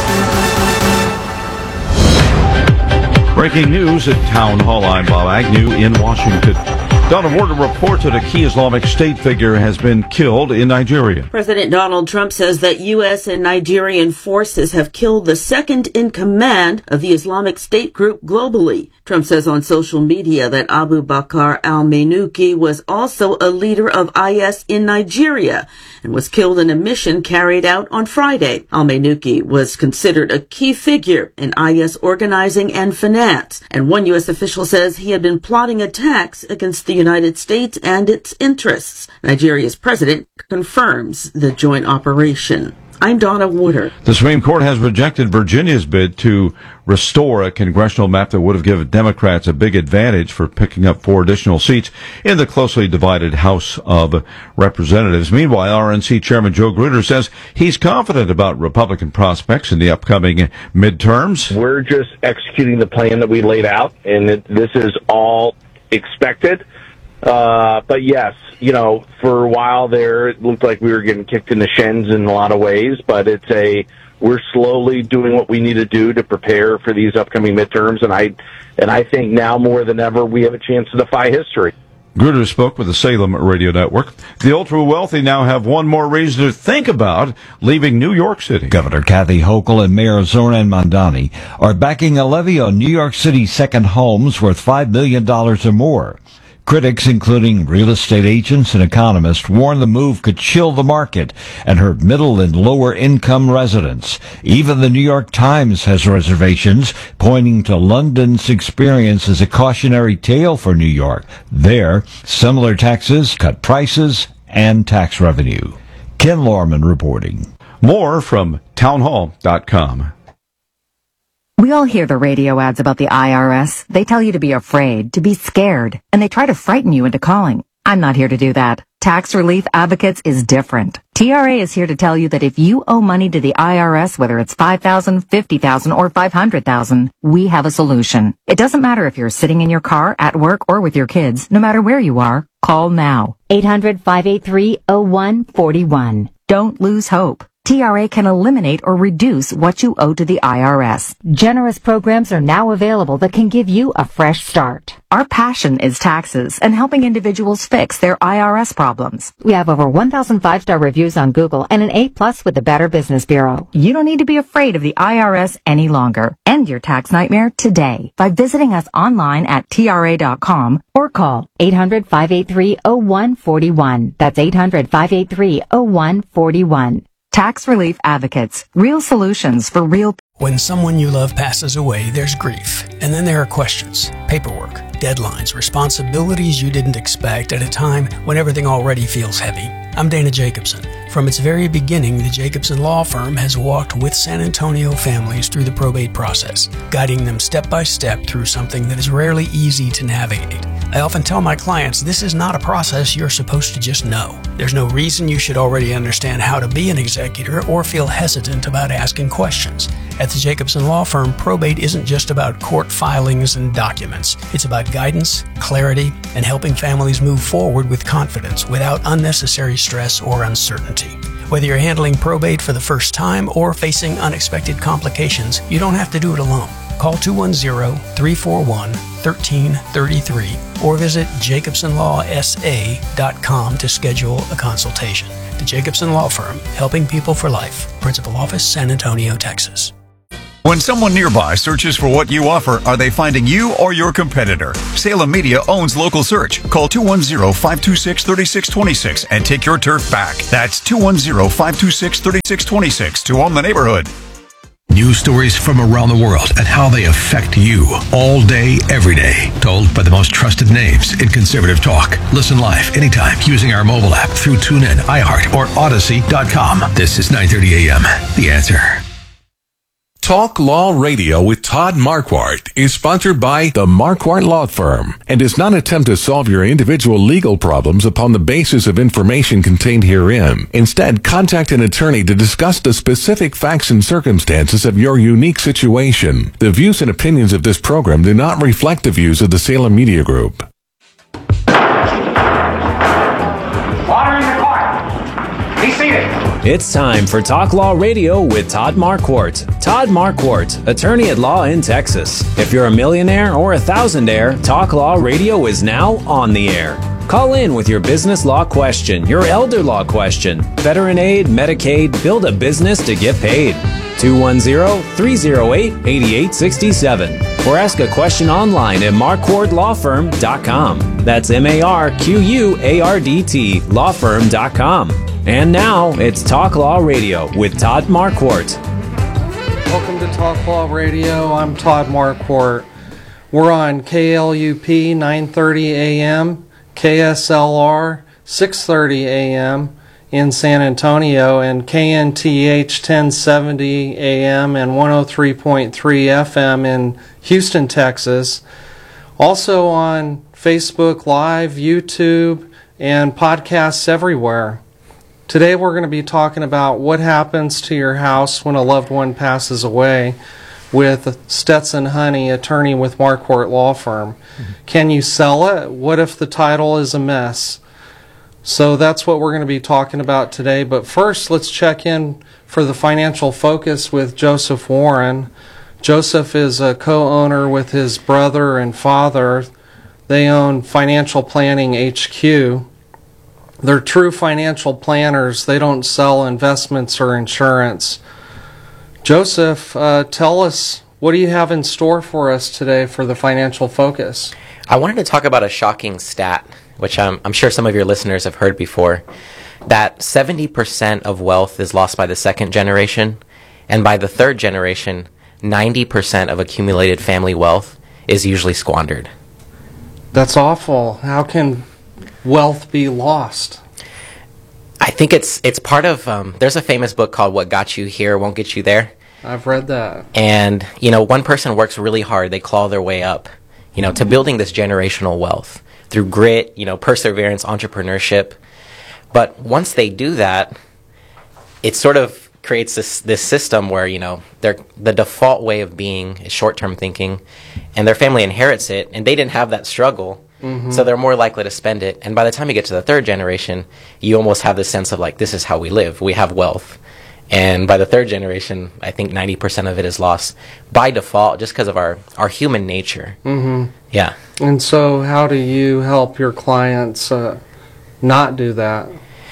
Breaking news at Town Hall. I'm Bob Agnew in Washington. Donna Warder reports that a key Islamic State figure has been killed in Nigeria. President Donald Trump says that U.S. and Nigerian forces have killed the second in command of the Islamic State group globally. Trump says on social media that Abu Bakr al-Manuki was also a leader of IS in Nigeria and was killed in a mission carried out on Friday. Al-Manuki was considered a key figure in IS organizing and finance, and one U.S. official says he had been plotting attacks against the United States and its interests. Nigeria's president confirms the joint operation. I'm Donna Warder. The Supreme Court has rejected Virginia's bid to restore a congressional map that would have given Democrats a big advantage for picking up 4 additional seats in the closely divided House of Representatives. Meanwhile, RNC Chairman Joe Gruder says he's confident about Republican prospects in the upcoming midterms. We're just executing the plan that we laid out, and this is all expected. But yes, for a while there, it looked like we were getting kicked in the shins in a lot of ways, but we're slowly doing what we need to do to prepare for these upcoming midterms, and I think now more than ever we have a chance to defy history. Gruder spoke with the Salem Radio Network. The ultra-wealthy now have one more reason to think about leaving New York City. Governor Kathy Hochul and Mayor Zoran Mandani are backing a levy on New York City's second homes worth $5 million or more. Critics, including real estate agents and economists, warn the move could chill the market and hurt middle and lower income residents. Even the New York Times has reservations, pointing to London's experience as a cautionary tale for New York. There, similar taxes cut prices and tax revenue. Ken Lorman reporting. More from townhall.com. We all hear the radio ads about the IRS. They tell you to be afraid, to be scared, and they try to frighten you into calling. I'm not here to do that. Tax Relief Advocates is different. TRA is here to tell you that if you owe money to the IRS, whether it's $5,000, $50,000, or $500,000, we have a solution. It doesn't matter if you're sitting in your car, at work, or with your kids. No matter where you are, call now. 800-583-0141. Don't lose hope. TRA can eliminate or reduce what you owe to the IRS. Generous programs are now available that can give you a fresh start. Our passion is taxes and helping individuals fix their IRS problems. We have over 1,000 5-star reviews on Google and an A+ with the Better Business Bureau. You don't need to be afraid of the IRS any longer. End your tax nightmare today by visiting us online at TRA.com or call 800-583-0141. That's 800-583-0141. Tax Relief Advocates. Real solutions for real people. When someone you love passes away, there's grief. And then there are questions, paperwork, deadlines, responsibilities you didn't expect at a time when everything already feels heavy. I'm Dana Jacobson. From its very beginning, the Jacobson Law Firm has walked with San Antonio families through the probate process, guiding them step by step through something that is rarely easy to navigate. I often tell my clients this is not a process you're supposed to just know. There's no reason you should already understand how to be an executor or feel hesitant about asking questions. At the Jacobson Law Firm, probate isn't just about court filings and documents. It's about guidance, clarity, and helping families move forward with confidence without unnecessary stress or uncertainty. Whether you're handling probate for the first time or facing unexpected complications, you don't have to do it alone. Call 210-341-1333 or visit jacobsonlawsa.com to schedule a consultation. The Jacobson Law Firm, helping people for life. Principal Office, San Antonio, Texas. When someone nearby searches for what you offer, are they finding you or your competitor? Salem Media owns local search. Call 210-526-3626 and take your turf back. That's 210-526-3626 to own the neighborhood. News stories from around the world and how they affect you all day, every day. Told by the most trusted names in conservative talk. Listen live anytime using our mobile app through TuneIn, iHeart, or Odyssey.com. This is 9:30 a.m. The Answer. Talk Law Radio with Todd Marquardt is sponsored by the Marquardt Law Firm and does not attempt to solve your individual legal problems upon the basis of information contained herein. Instead, contact an attorney to discuss the specific facts and circumstances of your unique situation. The views and opinions of this program do not reflect the views of the Salem Media Group. Water in the court. Be seated. It's time for Talk Law Radio with Todd Marquardt. Todd Marquardt, attorney at law in Texas. If you're a millionaire or a thousandaire, Talk Law Radio is now on the air. Call in with your business law question, your elder law question, veteran aid, Medicaid, build a business to get paid. 210-308-8867. Or ask a question online at marquardtlawfirm.com. That's MARQUARDT lawfirm.com. And now, it's Talk Law Radio with Todd Marquardt. Welcome to Talk Law Radio. I'm Todd Marquardt. We're on KLUP 930 AM, KSLR 630 AM in San Antonio, and KNTH 1070 AM and 103.3 FM in Houston, Texas. Also on Facebook Live, YouTube, and podcasts everywhere. Today we're going to be talking about what happens to your house when a loved one passes away with Stetson Honey, attorney with Marquardt Law Firm. Can you sell it? What if the title is a mess? So that's what we're going to be talking about today. But first, let's check in for the financial focus with Joseph Warren. Joseph is a co-owner with his brother and father. They own Financial Planning HQ. They're true financial planners. They don't sell investments or insurance. Joseph, tell us, what do you have in store for us today for the financial focus? I wanted to talk about a shocking stat, which I'm sure some of your listeners have heard before, that 70% of wealth is lost by the second generation, and by the third generation, 90% of accumulated family wealth is usually squandered. That's awful. How can wealth be lost? I think it's part of, there's a famous book called What Got You Here Won't Get You There. I've read that. And, one person works really hard, they claw their way up, to building this generational wealth through grit, perseverance, entrepreneurship. But once they do that, it sort of creates this system where, the default way of being is short-term thinking, and their family inherits it, and they didn't have that struggle. Mm-hmm. So they're more likely to spend it. And by the time you get to the third generation, you almost have this sense of like, this is how we live. We have wealth. And by the third generation, I think 90% of it is lost by default just because of our human nature. Mm-hmm. Yeah. And so how do you help your clients not do that?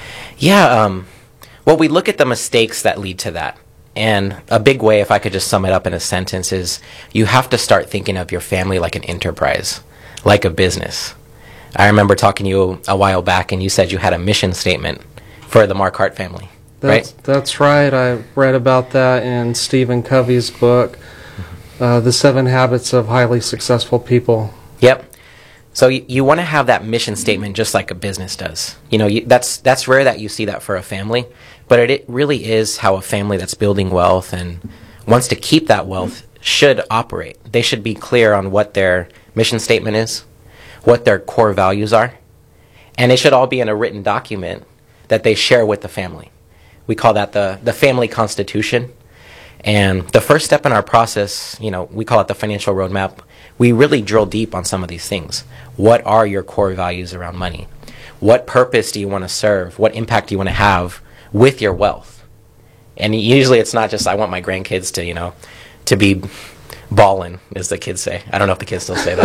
Yeah. Well, we look at the mistakes that lead to that. And a big way, if I could just sum it up in a sentence, is you have to start thinking of your family like an enterprise, like a business. I remember talking to you a while back, and you said you had a mission statement for the Marquardt family, right? That's right. I read about that in Stephen Covey's book, The 7 Habits of Highly Successful People. Yep. So you want to have that mission statement just like a business does. That's rare that you see that for a family, but it really is how a family that's building wealth and wants to keep that wealth should operate. They should be clear on what their mission statement is, what their core values are, and it should all be in a written document that they share with the family. We call that the family constitution. And the first step in our process, we call it the financial roadmap. We really drill deep on some of these things. What are your core values around money? What purpose do you want to serve? What impact do you want to have with your wealth? And usually it's not just I want my grandkids to be ballin', as the kids say. I don't know if the kids still say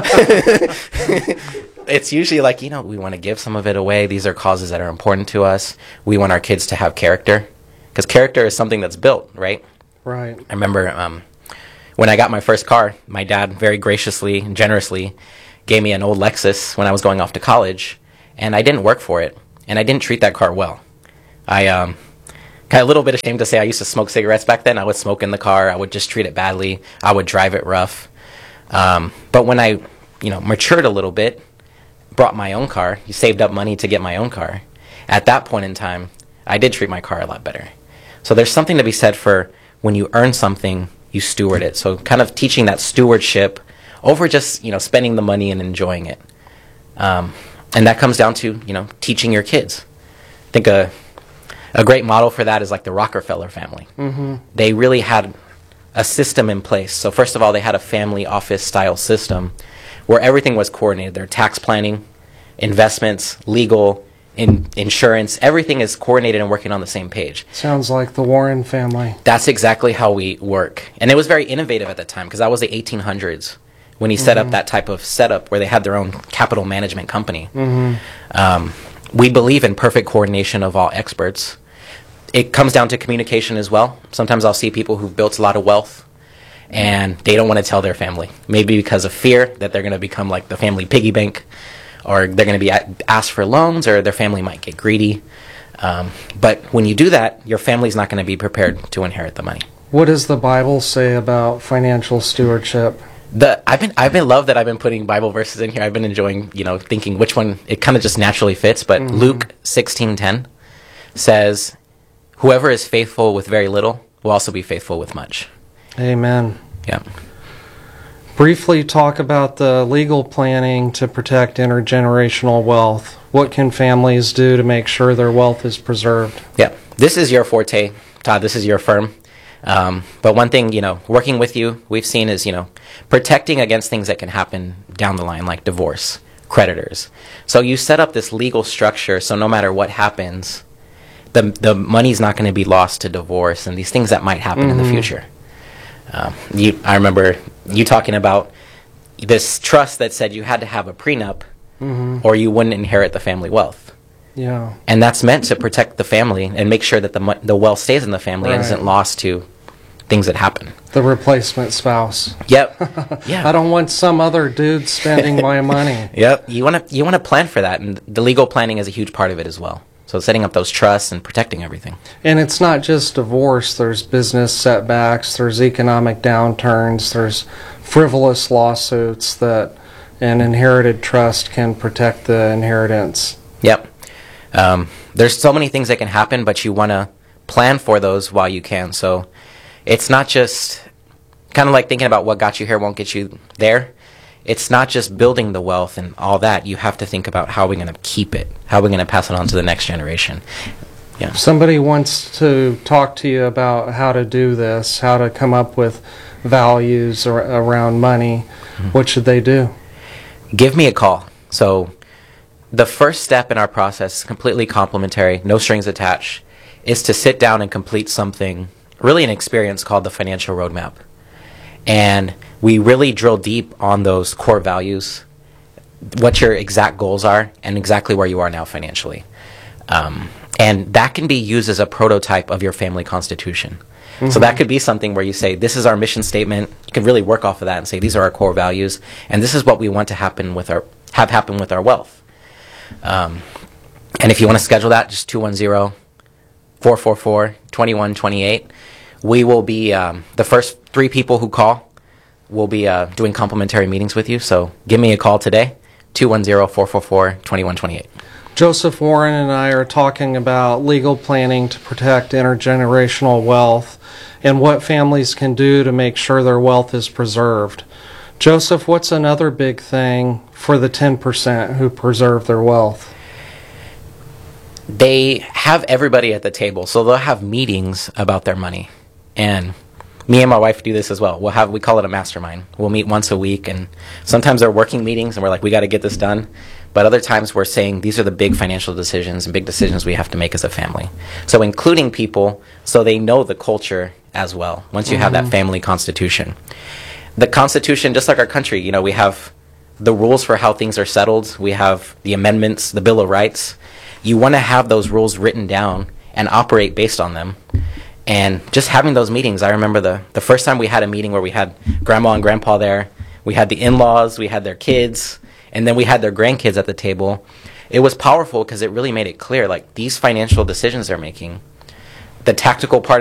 that. It's usually like, we want to give some of it away. These are causes that are important to us. We want our kids to have character, because character is something that's built, right? Right. I remember when I got my first car, my dad very graciously and generously gave me an old Lexus when I was going off to college, and I didn't work for it, and I didn't treat that car well. I got a little bit ashamed to say I used to smoke cigarettes back then. I would smoke in the car. I would just treat it badly. I would drive it rough. But when I, matured a little bit, brought my own car, saved up money to get my own car, at that point in time, I did treat my car a lot better. So there's something to be said for when you earn something, you steward it. So kind of teaching that stewardship over just, spending the money and enjoying it. And that comes down to, teaching your kids. I think a great model for that is like the Rockefeller family. Mm-hmm. They really had a system in place. So first of all, they had a family office style system where everything was coordinated. Their tax planning, investments, legal, insurance, everything is coordinated and working on the same page. Sounds like the Warren family. That's exactly how we work. And it was very innovative at the time, because that was the 1800s when he set up that type of setup where they had their own capital management company. We believe in perfect coordination of all experts. It comes down to communication as well. Sometimes I'll see people who've built a lot of wealth and they don't want to tell their family, maybe because of fear that they're going to become like the family piggy bank, or they're going to be asked for loans, or their family might get greedy. But when you do that, your family's not going to be prepared to inherit the money. What does the Bible say about financial stewardship? I've been love that I've been putting Bible verses in here. I've been enjoying, thinking which one it kind of just naturally fits. But Luke 16:10 says, "Whoever is faithful with very little will also be faithful with much." Amen. Yeah. Briefly talk about the legal planning to protect intergenerational wealth. What can families do to make sure their wealth is preserved? Yeah. This is your forte, Todd. This is your firm. But one thing, working with you, we've seen is, protecting against things that can happen down the line, like divorce, creditors. So you set up this legal structure so no matter what happens, the money's not going to be lost to divorce and these things that might happen in the future. I remember you talking about this trust that said you had to have a prenup or you wouldn't inherit the family wealth. Yeah. And that's meant to protect the family and make sure that the wealth stays in the family and isn't lost to things that happen. The replacement spouse. Yep. Yeah. I don't want some other dude spending my money. Yep. You want to plan for that, and the legal planning is a huge part of it as well. So setting up those trusts and protecting everything. And it's not just divorce. There's business setbacks. There's economic downturns. There's frivolous lawsuits that an inherited trust can protect the inheritance. Yep. There's so many things that can happen, but you want to plan for those while you can. So it's not just kind of like thinking about what got you here won't get you there. It's not just building the wealth and all that. You have to think about how we're going to keep it, how we're going to pass it on to the next generation. Yeah. If somebody wants to talk to you about how to do this, how to come up with values around money, what should they do? Give me a call. So the first step in our process, completely complimentary, no strings attached, is to sit down and complete something, really an experience called the Financial Roadmap. And we really drill deep on those core values, what your exact goals are, and exactly where you are now financially. And that can be used as a prototype of your family constitution. So that could be something where you say, this is our mission statement. You can really work off of that and say, these are our core values, and this is what we want to happen with have happen with our wealth. And if you want to schedule that, just 210-444-2128. We will be, the first 3 people who call will be doing complimentary meetings with you. So give me a call today, 210-444-2128. Joseph Warren and I are talking about legal planning to protect intergenerational wealth and what families can do to make sure their wealth is preserved. Joseph, what's another big thing for the 10% who preserve their wealth? They have everybody at the table, so they'll have meetings about their money. And me and my wife do this as well. We call it a mastermind. We'll meet once a week, and sometimes they're working meetings, and we're like, we got to get this done. But other times we're saying these are the big financial decisions and big decisions we have to make as a family. So including people so they know the culture as well. Once you have that family constitution. The Constitution, just like our country, you know, we have the rules for how things are settled. We have the amendments, the Bill of Rights. You want to have those rules written down and operate based on them. And just having those meetings, I remember the first time we had a meeting where we had grandma and grandpa there, we had the in-laws, we had their kids, and then we had their grandkids at the table. It was powerful because it really made it clear, like, these financial decisions they're making, the tactical part